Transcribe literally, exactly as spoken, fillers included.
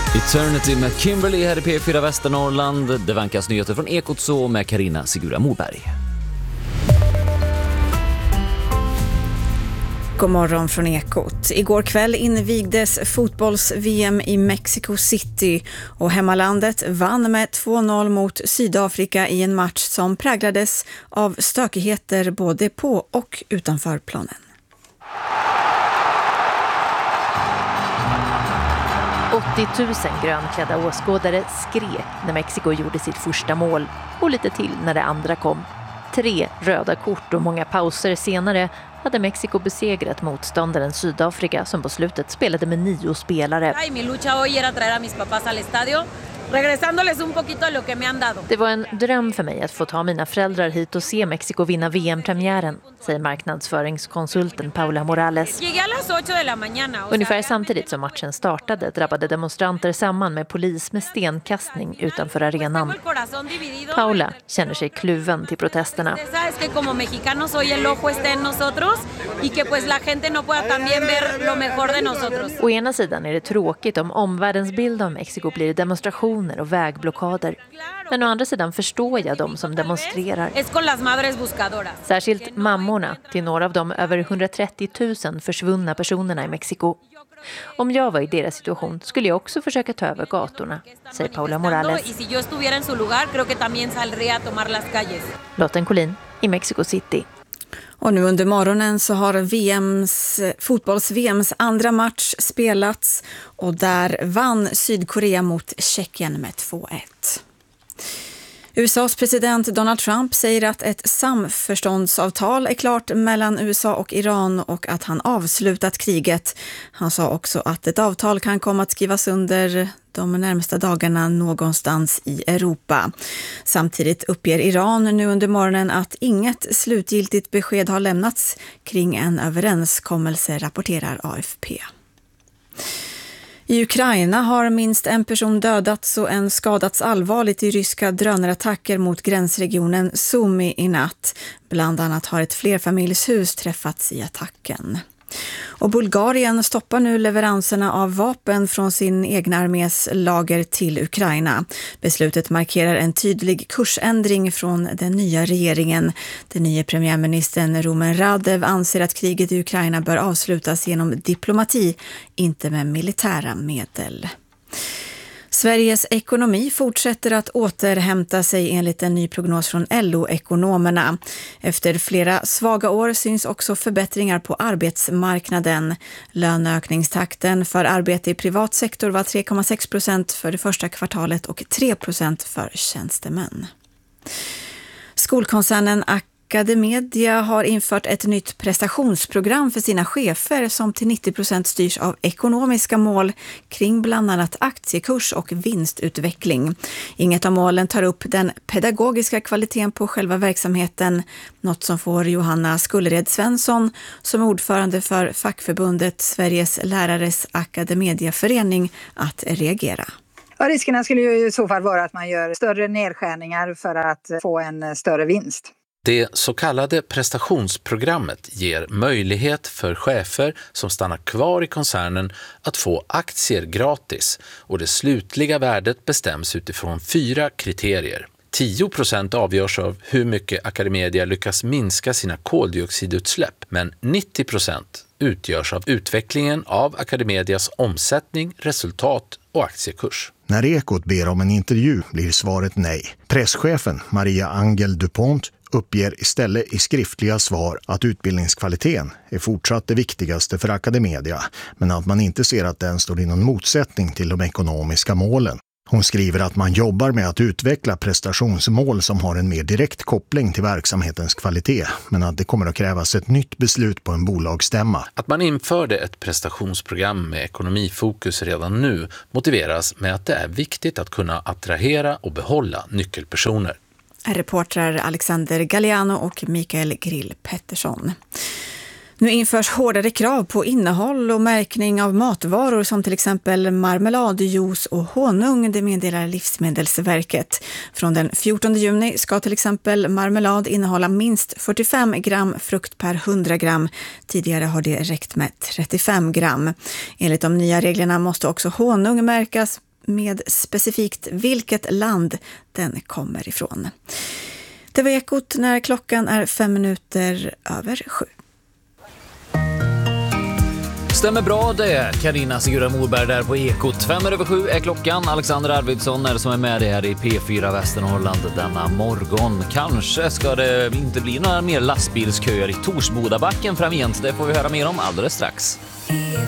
Eternity med Kimberly här i P fyra Västernorrland. Det vankas nyheter från Ekot så med Carina Sigura Morberg. God morgon från Ekot. Igår kväll invigdes fotbolls-V M i Mexico City och hemmalandet vann med två noll mot Sydafrika i en match som präglades av stökigheter både på och utanför planen. åttio tusen grönklädda åskådare skrek när Mexiko gjorde sitt första mål och lite till när det andra kom. Tre röda kort och många pauser senare hade Mexiko besegrat motståndaren Sydafrika som på slutet spelade med nio spelare. Det var en dröm för mig att få ta mina föräldrar hit och se Mexiko vinna V M-premiären, säger marknadsföringskonsulten Paula Morales. Ungefär samtidigt som matchen startade drabbade demonstranter samman med polis med stenkastning utanför arenan. Paula känner sig kluven till protesterna. Å ena sidan är det tråkigt om omvärldens bild av Mexiko blir demonstrationer och vägblockader. Men å andra sidan förstår jag dem som demonstrerar. Särskilt mammorna till några av de över hundratrettio tusen försvunna personerna i Mexiko. Om jag var i deras situation skulle jag också försöka ta över gatorna, säger Paula Morales. Lotten Collin i Mexico City. Och nu under morgonen så har V M:s, fotbolls-V M:s andra match spelats och där vann Sydkorea mot Tjeckien med två ett. U S A:s president Donald Trump säger att ett samförståndsavtal är klart mellan U S A och Iran och att han avslutat kriget. Han sa också att ett avtal kan komma att skrivas under de närmaste dagarna någonstans i Europa. Samtidigt uppger Iran nu under morgonen att inget slutgiltigt besked har lämnats kring en överenskommelse, rapporterar A F P. I Ukraina har minst en person dödats och en skadats allvarligt i ryska drönarattacker mot gränsregionen Sumy i natt. Bland annat har ett flerfamiljshus träffats i attacken. Och Bulgarien stoppar nu leveranserna av vapen från sin egna armés lager till Ukraina. Beslutet markerar en tydlig kursändring från den nya regeringen. Den nya premiärministern Rumen Radev anser att kriget i Ukraina bör avslutas genom diplomati, inte med militära medel. Sveriges ekonomi fortsätter att återhämta sig enligt en ny prognos från L O-ekonomerna. Efter flera svaga år syns också förbättringar på arbetsmarknaden. Löneökningstakten för arbete i privat sektor var tre komma sex procent för det första kvartalet och tre procent för tjänstemän. Skolkoncernen AcadeMedia har infört ett nytt prestationsprogram för sina chefer som till nittio procent styrs av ekonomiska mål kring bland annat aktiekurs och vinstutveckling. Inget av målen tar upp den pedagogiska kvaliteten på själva verksamheten, något som får Johanna Skullered Svensson som ordförande för fackförbundet Sveriges lärares AcadeMedia-förening att reagera. Ja, riskerna skulle ju i så fall vara att man gör större nedskärningar för att få en större vinst. Det så kallade prestationsprogrammet ger möjlighet för chefer som stannar kvar i koncernen att få aktier gratis och det slutliga värdet bestäms utifrån fyra kriterier. tio procent avgörs av hur mycket AcadeMedia lyckas minska sina koldioxidutsläpp, men nittio procent utgörs av utvecklingen av AcadeMedias omsättning, resultat och aktiekurs. När Ekot ber om en intervju blir svaret nej. Presschefen Maria Angel Dupont uppger istället i skriftliga svar att utbildningskvaliteten är fortsatt det viktigaste för AcadeMedia, men att man inte ser att den står i någon motsättning till de ekonomiska målen. Hon skriver att man jobbar med att utveckla prestationsmål som har en mer direkt koppling till verksamhetens kvalitet, men att det kommer att krävas ett nytt beslut på en bolagsstämma. Att man införde ett prestationsprogram med ekonomifokus redan nu motiveras med att det är viktigt att kunna attrahera och behålla nyckelpersoner. Reportrar Alexander Galliano och Mikael Grill Pettersson. Nu införs hårdare krav på innehåll och märkning av matvaror som till exempel marmelad, juice och honung, det meddelar Livsmedelsverket. Från den fjortonde juni ska till exempel marmelad innehålla minst fyrtiofem gram frukt per hundra gram. Tidigare har det räckt med trettiofem gram. Enligt de nya reglerna måste också honung märkas med specifikt vilket land den kommer ifrån. Det var Ekot när klockan är fem minuter över sju. Stämmer bra det, Carina Sigurda Morberg där på Ekot. Fem över sju är klockan. Alexander Arvidsson är det som är med dig här i P fyra Västernorrland denna morgon. Kanske ska det inte bli några mer lastbilsköer i Torsbodabacken framgent. Det får vi höra mer om alldeles strax.